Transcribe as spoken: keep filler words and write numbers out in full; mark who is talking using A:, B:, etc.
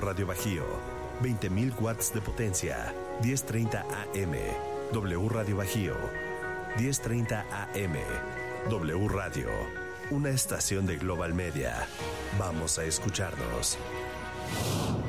A: Radio Bajío, veinte mil watts de potencia, diez treinta A M. W Radio Bajío, diez treinta A M. W Radio, una estación de Global Media. Vamos a escucharnos.